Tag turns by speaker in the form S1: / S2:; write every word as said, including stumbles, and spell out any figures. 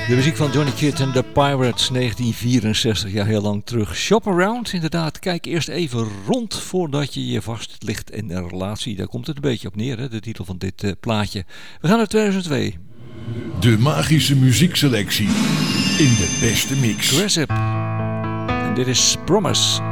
S1: De muziek van Johnny Kidd en The Pirates, negentien vierenzestig, ja heel lang terug. Shop around, inderdaad. Kijk eerst even rond voordat je je vastligt in een relatie. Daar komt het een beetje op neer, hè, de titel van dit uh, plaatje. We gaan naar tweeduizend twee.
S2: De magische muziekselectie in de beste mix.
S1: Grassup. En dit is Promise.